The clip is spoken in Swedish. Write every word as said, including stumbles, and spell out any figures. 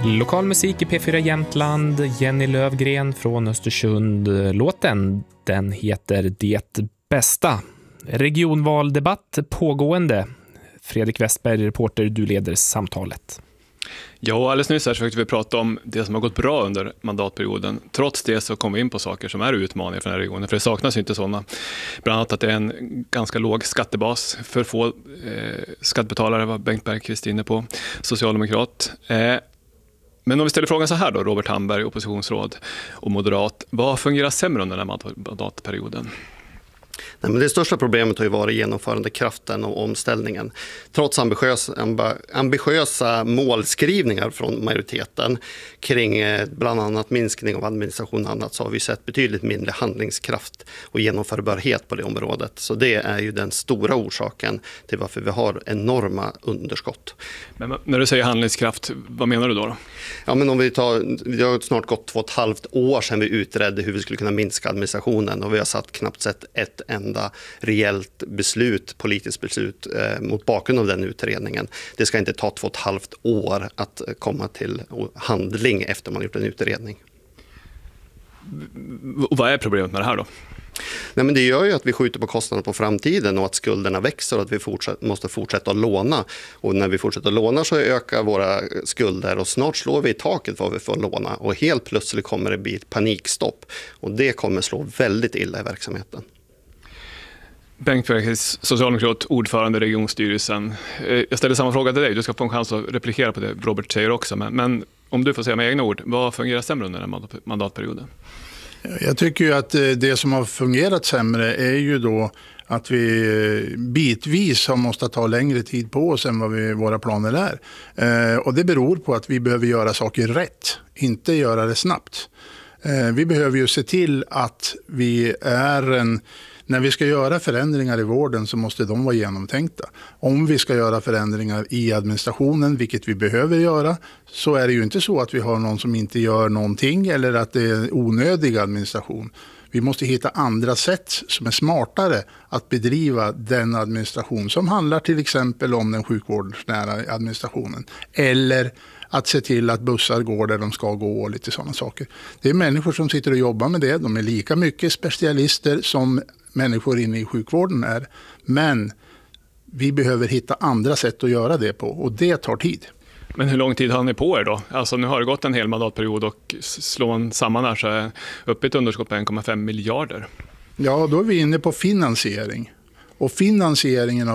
Lokal musik i P fyra Jämtland, Jenny Lövgren från Östersund. Låten, den heter Det bästa. Regionvaldebatt pågående. Fredrik Westberg, reporter, du leder samtalet. Ja, alldeles nyss här så försökte vi prata om det som har gått bra under mandatperioden. Trots det så kom vi in på saker som är utmaningar för den här regionen, för det saknas ju inte sådana. Bland annat att det är en ganska låg skattebas, för få eh, skattebetalare, var Bengt Bergqvist inne på, socialdemokrat. Eh, men om vi ställer frågan så här då, Robert Hamberg, oppositionsråd och moderat, vad fungerar sämre under den här mandatperioden? Nej, men det största problemet har ju varit genomförandekraften och omställningen. Trots ambitiös, amba, ambitiösa målskrivningar från majoriteten kring eh, bland annat minskning av administration och annat, så har vi sett betydligt mindre handlingskraft och genomförbarhet på det området. Så det är ju den stora orsaken till varför vi har enorma underskott. Men när du säger handlingskraft, vad menar du då? då? Ja, men om vi tar, det har snart gått två och ett halvt år sedan vi utredde hur vi skulle kunna minska administrationen, och vi har satt knappt sett ett enda reellt beslut, politiskt beslut eh, mot bakgrund av den utredningen. Det ska inte ta två och ett halvt år att komma till handling efter man gjort en utredning. Och vad är problemet med det här då? Nej, men det gör ju att vi skjuter på kostnader på framtiden och att skulderna växer och att vi fortsätt, måste fortsätta att låna. Och när vi fortsätter att låna så ökar våra skulder och snart slår vi i taket vad vi får låna. Och helt plötsligt kommer det bli ett panikstopp. Och det kommer slå väldigt illa i verksamheten. Bengt Bergqvist, socialdemokrat, ordförande i regionstyrelsen. Jag ställer samma fråga till dig. Du ska få en chans att replikera på det Robert säger också. Men, men om du får säga med egna ord, vad fungerar sämre under den här mandatperioden? Jag tycker ju att det som har fungerat sämre är ju då att vi bitvis har måste ta längre tid på oss än vad vi, våra planer är. Och det beror på att vi behöver göra saker rätt, inte göra det snabbt. Vi behöver ju se till att vi är en... När vi ska göra förändringar i vården så måste de vara genomtänkta. Om vi ska göra förändringar i administrationen, vilket vi behöver göra, så är det ju inte så att vi har någon som inte gör någonting eller att det är onödig administration. Vi måste hitta andra sätt som är smartare att bedriva den administration som handlar till exempel om den sjukvårdsnära administrationen. Eller att se till att bussar går där de ska gå och lite sådana saker. Det är människor som sitter och jobbar med det. De är lika mycket specialister som människor inne i sjukvården är. Men vi behöver hitta andra sätt att göra det på och det tar tid. Men hur lång tid har ni på er då? Alltså nu har det gått en hel mandatperiod och slår man samman här så är uppe ett underskott på en komma fem miljarder. Ja, då är vi inne på finansiering. Och finansieringen av